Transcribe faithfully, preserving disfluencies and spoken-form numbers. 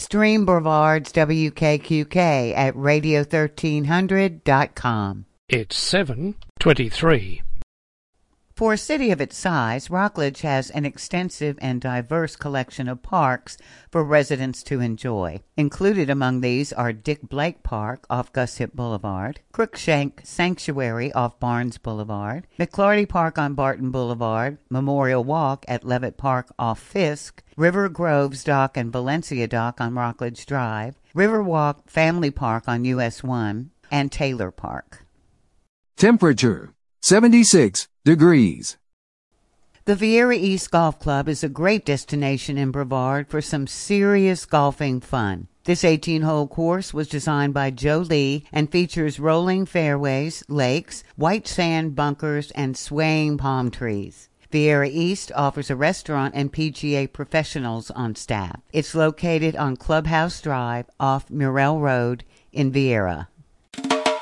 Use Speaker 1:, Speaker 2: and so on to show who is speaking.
Speaker 1: Stream Brevard's W K Q K at radio thirteen hundred dot com.
Speaker 2: It's seven twenty-three.
Speaker 1: For a city of its size, Rockledge has an extensive and diverse collection of parks for residents to enjoy. Included among these are Dick Blake Park off Guship Boulevard, Crookshank Sanctuary off Barnes Boulevard, McClarty Park on Barton Boulevard, Memorial Walk at Levitt Park off Fisk, River Groves Dock and Valencia Dock on Rockledge Drive, Riverwalk Family Park on U S one, and Taylor Park.
Speaker 3: Temperature seventy-six degrees.
Speaker 1: The Viera East Golf Club is a great destination in Brevard for some serious golfing fun. This eighteen-hole course was designed by Joe Lee and features rolling fairways, lakes, white sand bunkers, and swaying palm trees. Viera East offers a restaurant and P G A professionals on staff. It's located on Clubhouse Drive off Murrell Road in Viera.